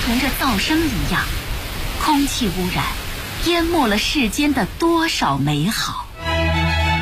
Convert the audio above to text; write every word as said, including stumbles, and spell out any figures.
同着噪声一样，空气污染淹没了世间的多少美好。